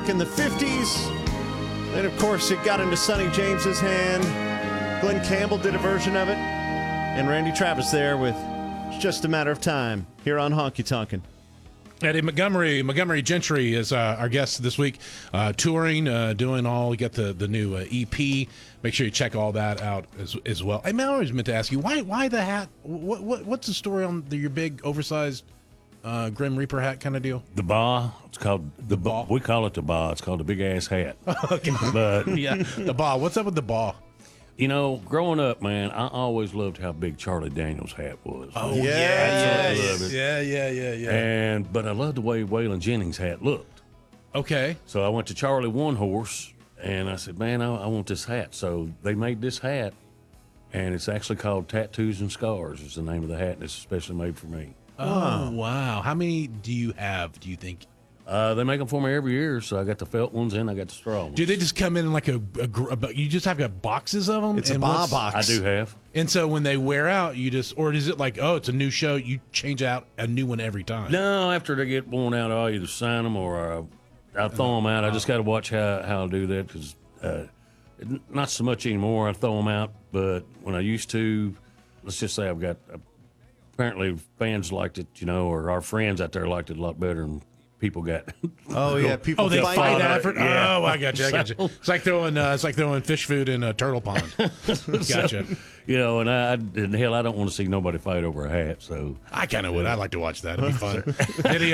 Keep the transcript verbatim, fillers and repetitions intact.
in the fifties. Then, of course, it got into Sonny James's hand. Glenn Campbell did a version of it. And Randy Travis there with It's Just a Matter of Time here on Honky Tonkin'. Eddie Montgomery, Montgomery Gentry is uh, our guest this week, uh, touring, uh, doing all, we got the, the new uh, E P. Make sure you check all that out as, as well. I, mean, I always meant to ask you, why why the hat? What, what What's the story on the, your big, oversized uh, Grim Reaper hat kind of deal? The ba, it's called the, The ba. ba? We call it the ba. It's called the big ass hat. Okay. But Yeah, the ball. What's up with the ball? you know, growing up, man, I always loved how big Charlie Daniels' hat was. Oh, yeah, yeah, yeah, yeah. yeah, yeah, yeah, yeah. And but I loved the way Waylon Jennings' hat looked. Okay. So I went to Charlie One Horse and I said, man, I, I want this hat. So they made this hat, and it's actually called Tattoos and Scars. Is the name of the hat, and it's especially made for me. Oh, wow. How many do you have, do you think? Uh, they make them for me every year, so I got the felt ones and I got the straw ones. Do they just come in like a, a, gr- a you just have got boxes of them? It's a And bar what's- box. I do have. And so when they wear out, you just, or is it like, oh, it's a new show, you change out a new one every time? No, after they get worn out, I'll either sign them or uh, I'll throw them out. I just got to watch how, how I do that because uh, not so much anymore. I throw them out, but when I used to, let's just say I've got, uh, apparently fans liked it, you know, or our friends out there liked it a lot better than people got. Oh, yeah. People Oh, they fight fight over it. effort. Yeah. Oh, I got you. I got you. It's like throwing, uh, it's like throwing fish food in a turtle pond. Gotcha. You know, and I, and hell, I don't want to see nobody fight over a hat, so. I kind of would. I'd like to watch that. It'd be fun. Did he,